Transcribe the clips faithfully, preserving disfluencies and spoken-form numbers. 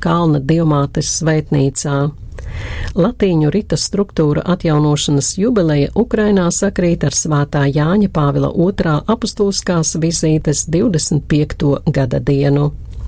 kalna Dievmātes svētnīcā. Latīņu rita struktūra atjaunošanas jubileja Ukrainā sakrīt ar svētā Jāņa Pāvila otrā apustuliskās vizītes divdesmit piekto gada dienu.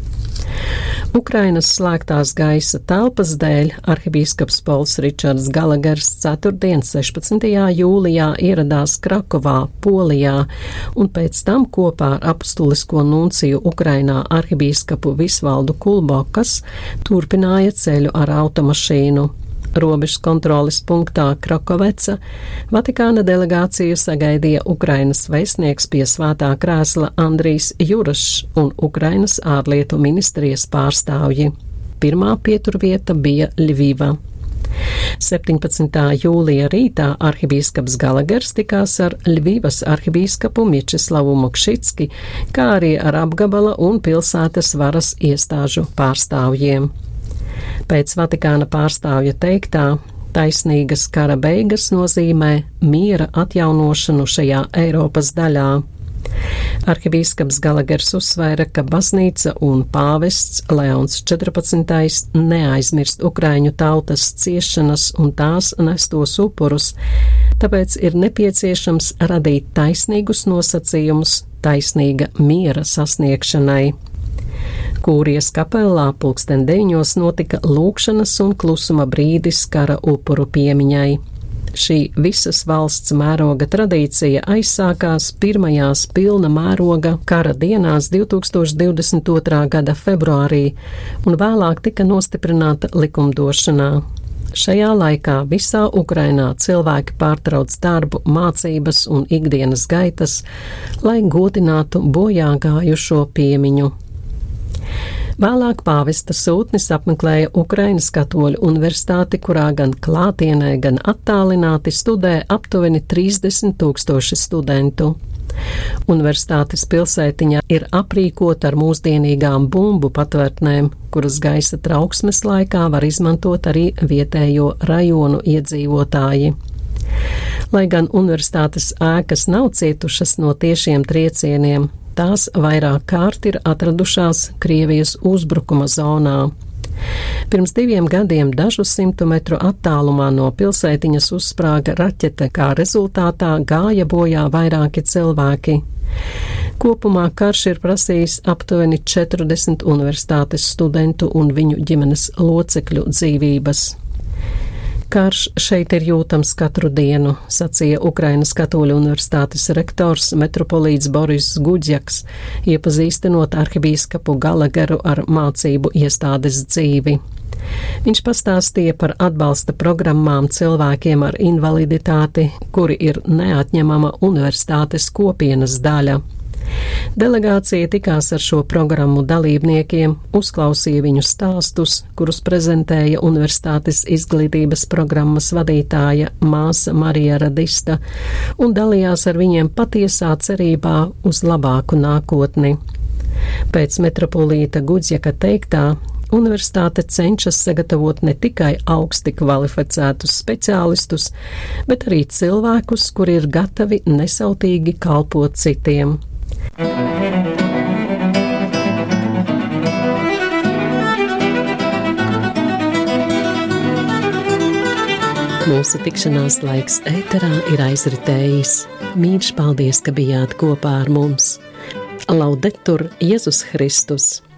Ukrainas slēgtās gaisa telpas dēļ arhibīskaps Pols Ričards Galagers ceturtdien, sešpadsmitajā jūlijā ieradās Krakovā, Polijā, un pēc tam kopā ar apustulisko nunciju Ukrainā arhibīskapu Visvaldu Kulbokas turpināja ceļu ar automašīnu. Robežas kontroles punktā Krakoveca Vatikāna delegāciju sagaidīja Ukrainas vēstnieks pie svētā krēsla Andrijs Jurašs un Ukrainas ārlietu ministrijas pārstāvji. Pirmā pieturvieta bija Ļviva. septiņpadsmitā jūlija rītā arhibīskaps Galagers tikās ar Ļvivas arhibīskapu Miečeslavu Mokšicki, kā arī ar apgabala un pilsētas varas iestāžu pārstāvjiem. Pēc Vatikāna pārstāvja teiktā, taisnīgas kara beigas nozīmē miera atjaunošanu šajā Eiropas daļā. Arhibīskaps Galagers uzsvēra, ka baznīca un pāvests Leons četrpadsmitais neaizmirst ukraiņu tautas ciešanas un tās nestos upurus, tāpēc ir nepieciešams radīt taisnīgus nosacījumus taisnīga miera sasniegšanai. Kūrijas kapelā pulksten deviņos notika lūgšanas un klusuma brīdis kara upuru piemiņai. Šī visas valsts mēroga tradīcija aizsākās pirmajās pilna mēroga kara dienās divtūkstoš divdesmit otrā gada februārī un vēlāk tika nostiprināta likumdošanā. Šajā laikā visā Ukrainā cilvēki pārtrauc darbu, mācības un ikdienas gaitas, lai godinātu bojā gājušo piemiņu. Vēlāk pāvesta sūtnis apmeklēja Ukrainas Katoļu universitāti, kurā gan klātienē, gan attālināti studē aptuveni trīsdesmit tūkstoši studentu. Universitātes pilsētiņa ir aprīkota ar mūsdienīgām bumbu patvērtnēm, kuras gaisa trauksmes laikā var izmantot arī vietējo rajonu iedzīvotāji. Lai gan universitātes ēkas nav cietušas no tiešiem triecieniem, tās vairāk kārt ir atradušās Krievijas uzbrukuma zonā. Pirms diviem gadiem dažu simtu metru attālumā no pilsētiņas uzsprāga raķete, kā rezultātā gāja bojā vairāki cilvēki. Kopumā karš ir prasījis aptuveni četrdesmit universitātes studentu un viņu ģimenes locekļu dzīvības. Karš šeit ir jūtams katru dienu, sacīja Ukrainas Katoļu universitātes rektors metropolīts Boris Guģjaks, iepazīstinot arhibīskapu Galageru ar mācību iestādes dzīvi. Viņš pastāstīja par atbalsta programmām cilvēkiem ar invaliditāti, kuri ir neatņemama universitātes kopienas daļa. Delegācija tikās ar šo programmu dalībniekiem, uzklausīja viņu stāstus, kurus prezentēja universitātes izglītības programmas vadītāja māsa Marija Radista, un dalījās ar viņiem patiesā cerībā uz labāku nākotni. Pēc metropolīta Gudzjaka teiktā, universitāte cenšas sagatavot ne tikai augsti kvalificētus speciālistus, bet arī cilvēkus, kuri ir gatavi nesautīgi kalpot citiem. Mūsu tikšanās laiks ēterā ir aizritējis. Mīļš paldies, ka bijāt kopā ar mums. Laudetur Jēzus Kristus!